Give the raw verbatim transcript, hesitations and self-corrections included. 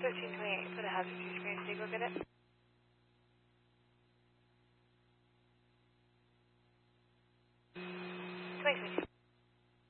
thirteen twenty-eight for the hazard two screen. Did you go get it?